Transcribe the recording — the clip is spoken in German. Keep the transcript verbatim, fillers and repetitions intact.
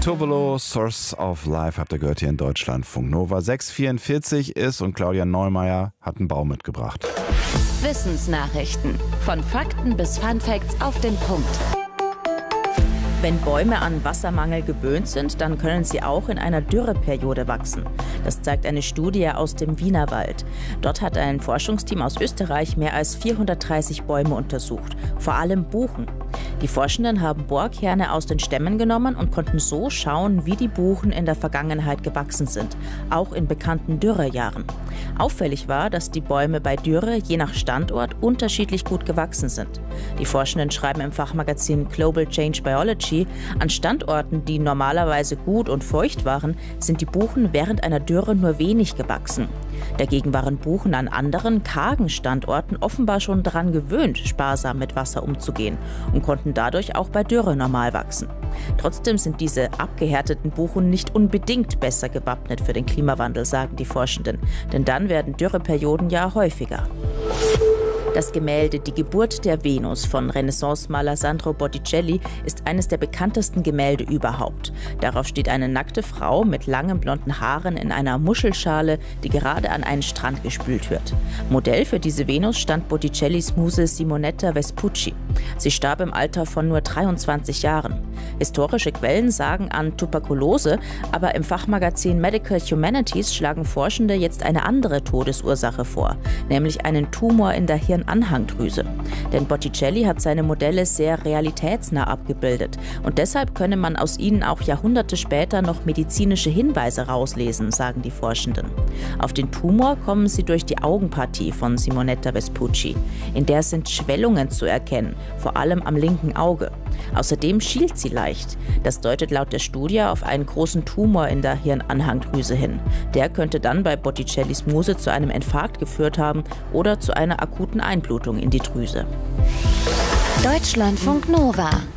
Tove Lo, Source of Life, habt ihr gehört hier in Deutschlandfunk Nova. sechs Uhr vierundvierzig ist und Claudia Neumeier hat einen Baum mitgebracht. Wissensnachrichten. Von Fakten bis Funfacts auf den Punkt. Wenn Bäume an Wassermangel gewöhnt sind, dann können sie auch in einer Dürreperiode wachsen. Das zeigt eine Studie aus dem Wienerwald. Dort hat ein Forschungsteam aus Österreich mehr als vierhundertdreißig Bäume untersucht, vor allem Buchen. Die Forschenden haben Bohrkerne aus den Stämmen genommen und konnten so schauen, wie die Buchen in der Vergangenheit gewachsen sind, auch in bekannten Dürrejahren. Auffällig war, dass die Bäume bei Dürre je nach Standort unterschiedlich gut gewachsen sind. Die Forschenden schreiben im Fachmagazin Global Change Biology, an Standorten, die normalerweise gut und feucht waren, sind die Buchen während einer Dürre nur wenig gewachsen. Dagegen waren Buchen an anderen, kargen Standorten offenbar schon daran gewöhnt, sparsam mit Wasser umzugehen und konnten dadurch auch bei Dürre normal wachsen. Trotzdem sind diese abgehärteten Buchen nicht unbedingt besser gewappnet für den Klimawandel, sagen die Forschenden, denn dann werden Dürreperioden ja häufiger. Das Gemälde Die Geburt der Venus von Renaissance-Maler Sandro Botticelli ist eines der bekanntesten Gemälde überhaupt. Darauf steht eine nackte Frau mit langen blonden Haaren in einer Muschelschale, die gerade an einen Strand gespült wird. Modell für diese Venus stand Botticellis Muse Simonetta Vespucci. Sie starb im Alter von nur dreiundzwanzig Jahren. Historische Quellen sagen an Tuberkulose, aber im Fachmagazin Medical Humanities schlagen Forschende jetzt eine andere Todesursache vor, nämlich einen Tumor in der Hirnanhangdrüse. Denn Botticelli hat seine Modelle sehr realitätsnah abgebildet und deshalb könne man aus ihnen auch Jahrhunderte später noch medizinische Hinweise rauslesen, sagen die Forschenden. Auf den Tumor kommen sie durch die Augenpartie von Simonetta Vespucci. In der sind Schwellungen zu erkennen, vor allem am linken Auge. Außerdem schielt sie leicht. Das deutet laut der Studie auf einen großen Tumor in der Hirnanhangdrüse hin. Der könnte dann bei Botticellis Muse zu einem Infarkt geführt haben oder zu einer akuten Einblutung in die Drüse. Deutschlandfunk Nova.